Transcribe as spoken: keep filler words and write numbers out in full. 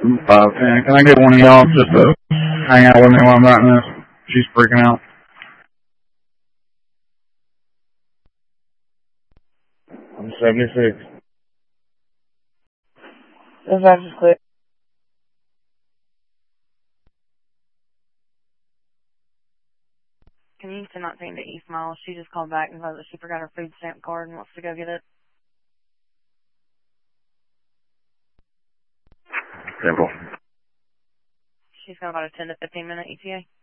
five ten. Can I get one of y'all just to hang out with me while I'm writing this? She's freaking out. I'm seventy-six. Dispatch is clear. Can you send that thing to East Mile? She just called back and said that she forgot her food stamp card and wants to go get it. Simple. She's got about a ten to fifteen minute E T A.